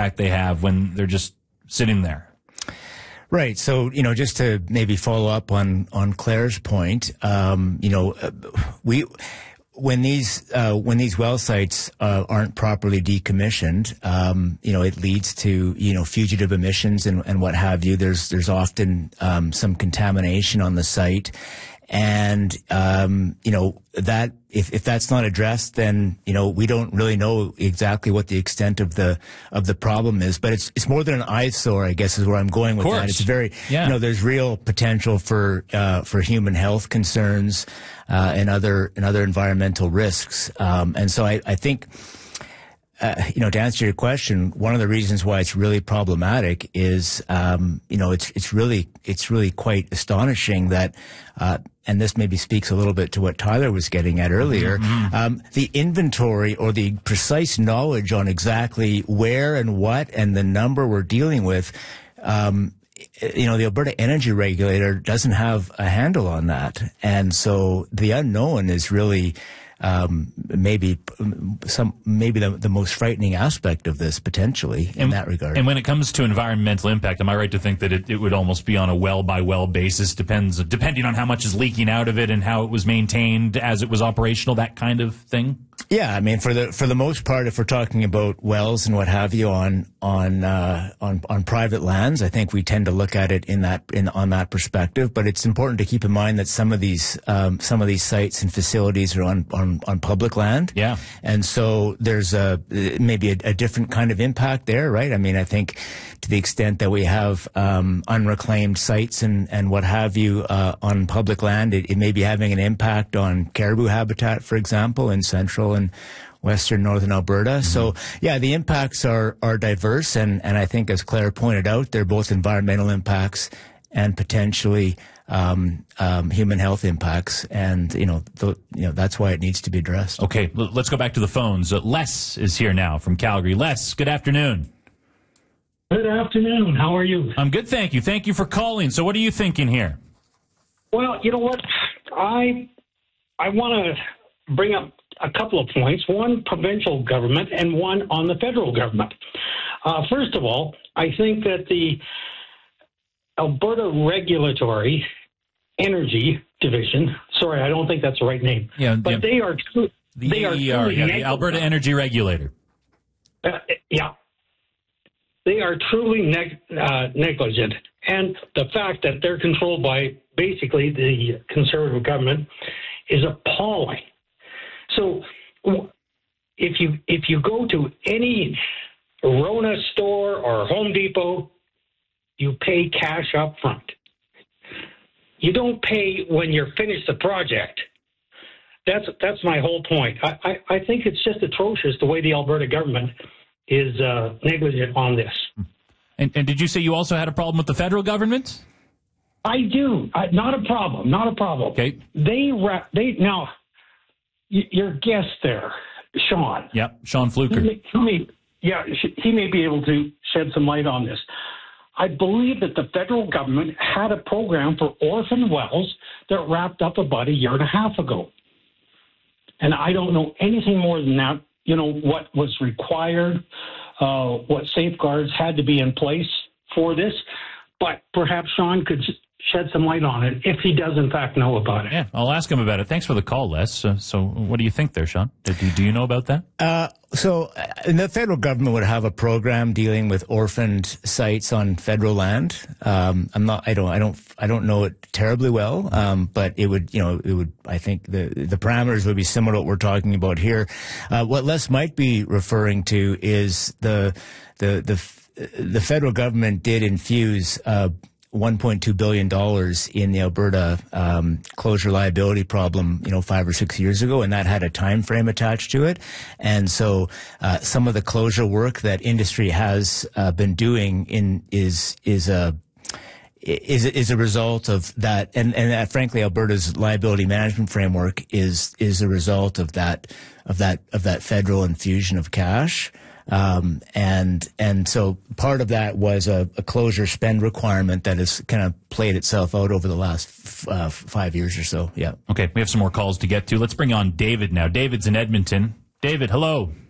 impact they have when they're just sitting there. Right. So, just to maybe follow up on Claire's point, when these well sites aren't properly decommissioned, it leads to fugitive emissions and what have you. There's often some contamination on the site, and that if that's not addressed, then we don't really know exactly what the extent of the problem is. But it's more than an eyesore, I guess, is where I'm going with that. It's very there's real potential for human health concerns and other environmental risks. And so I think to answer your question, one of the reasons why it's really problematic is it's really quite astonishing that. And this maybe speaks a little bit to what Tyler was getting at earlier. The inventory or the precise knowledge on exactly where and what and the number we're dealing with, the Alberta Energy Regulator doesn't have a handle on that. And so the unknown is really maybe the most frightening aspect of this potentially in that regard. And when it comes to environmental impact, am I right to think that it would almost be on a well by well basis, depending on how much is leaking out of it and how it was maintained as it was operational, that kind of thing? Yeah, I mean, for the most part, if we're talking about wells and what have you on private lands, I think we tend to look at it on that perspective. But it's important to keep in mind that some of these sites and facilities are on public land. Yeah, and so there's maybe a different kind of impact there, right? I mean, I think to the extent that we have unreclaimed sites and what have you on public land, it may be having an impact on caribou habitat, for example, in central and western northern Alberta. Mm-hmm. So, yeah, the impacts are diverse, and I think, as Claire pointed out, they're both environmental impacts and potentially human health impacts, and that's why it needs to be addressed. Okay, let's go back to the phones. Les is here now from Calgary. Les, good afternoon. Good afternoon. How are you? I'm good, thank you. Thank you for calling. So, what are you thinking here? Well, you know what, I want to bring up a couple of points, one provincial government and one on the federal government. First of all, I think that the Alberta Regulatory Energy Division, sorry, I don't think that's the right name, but they are truly the Alberta Energy Regulator. They are truly negligent. And the fact that they're controlled by basically the Conservative government is appalling. So if you go to any Rona store or Home Depot, you pay cash up front. You don't pay when you're finished the project. That's my whole point. I think it's just atrocious the way the Alberta government is negligent on this. And did you say you also had a problem with the federal government? I do. Not a problem. Okay. Now, your guest there, Sean. Yep, Sean Fluker. He may be able to shed some light on this. I believe that the federal government had a program for orphan wells that wrapped up about a year and a half ago. And I don't know anything more than that, what was required, what safeguards had to be in place for this. But perhaps Sean could shed some light on it if he does, in fact, know about it. Yeah, I'll ask him about it. Thanks for the call, Les. So what do you think there, Sean? Do you know about that? So the federal government would have a program dealing with orphaned sites on federal land. I don't know it terribly well, but it would, I think the parameters would be similar to what we're talking about here. What Les might be referring to is the federal government did infuse $1.2 billion in the Alberta closure liability problem, 5 or 6 years ago, and that had a time frame attached to it. And so some of the closure work that industry has been doing is a result of that, and frankly, Alberta's liability management framework is a result of that federal infusion of cash. And so part of that was a closure spend requirement that has kind of played itself out over the last 5 years or so. Yeah. Okay. We have some more calls to get to. Let's bring on David now. David's in Edmonton. David, hello.